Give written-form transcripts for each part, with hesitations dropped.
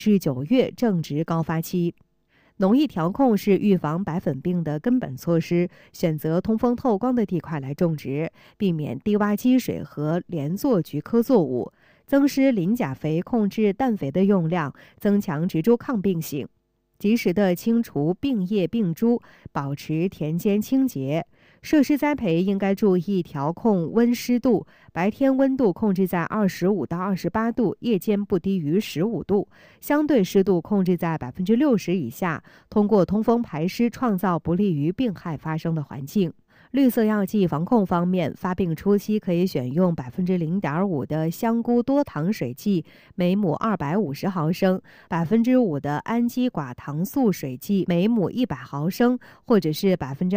至9月正值高发期。农疫调控是预防白粉病的根本措施，选择通风透光的地块来种植，避免低洼积水和连作菊科作物，增施磷钾肥，控制氮肥的用量，增强植株抗病性，及时的清除病叶病株，保持田间清洁。设施栽培应该注意调控温湿度，白天温度控制在25到28度，夜间不低于15度，相对湿度控制在60%以下，通过通风排湿创造不利于病害发生的环境。绿色药剂防控方面，发病初期可以选用0.5%的香菇多糖水剂每亩250毫升，5%的氨基寡糖素水剂每亩100毫升，或者是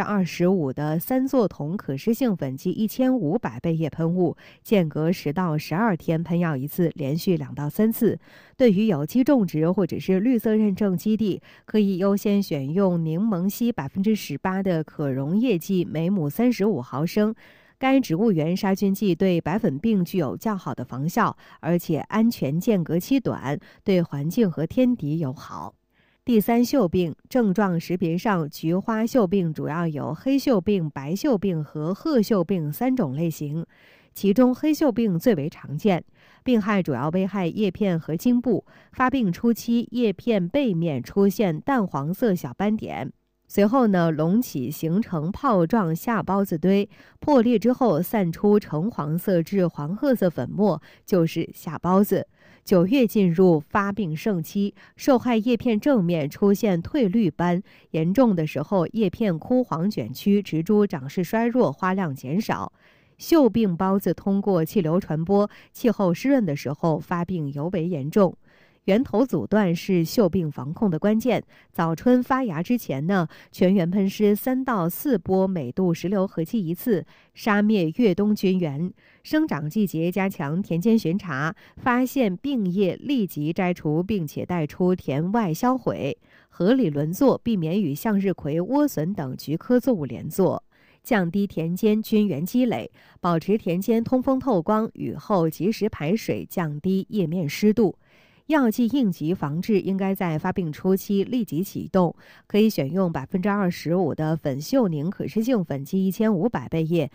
25%的三唑酮可施性粉剂1500倍液喷雾，间隔10到12天喷药一次，连续2到3次。对于有机种植或者是绿色认证基地，可以优先选用柠檬烯18%的可溶液剂每亩35毫升。该植物源杀菌剂对白粉病具有较好的防效，而且安全间隔期短，对环境和天敌友好。第三，锈病症状识别上，菊花锈病主要有黑锈病、白锈病和褐锈病3种类型，其中黑锈病最为常见。病害主要危害叶片和茎部，发病初期叶片背面出现淡黄色小斑点，随后隆起形成泡状下孢子堆，破裂之后散出橙黄色至黄褐色粉末，就是下孢子。9月进入发病盛期，受害叶片正面出现褪绿斑，严重的时候叶片枯黄卷曲，植株长势衰弱，花量减少。锈病孢子通过气流传播，气候湿润的时候发病尤为严重。源头阻断是锈病防控的关键。早春发芽之前全园喷施3到4波，每度10流合剂1次，杀灭越冬菌源。生长季节加强田间巡查，发现病叶立即摘除，并且带出田外销毁。合理轮作，避免与向日葵、莴笋等菊科作物连作。降低田间菌源积累，保持田间通风透光，雨后及时排水，降低叶面湿度。药剂应急防治应该在发病初期立即启动，可以选用25%的粉溴宁可施性粉剂1500倍液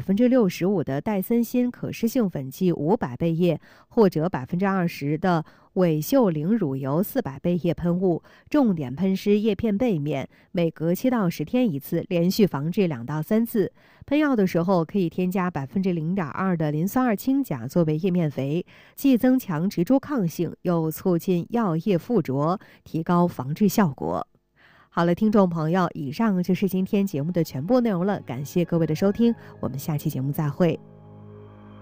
，65%的戴森锌可施性粉剂500倍液，或者20%的伪溴灵乳油400倍液喷雾，重点喷施叶片背面，每隔7到10天一次，连续防治2到3次。喷药的时候可以添加0.2%的磷酸二氢钾作为叶面肥，既增强植株抗性，又促进药液附着，提高防治效果。好了，听众朋友，以上就是今天节目的全部内容了，感谢各位的收听，我们下期节目再会。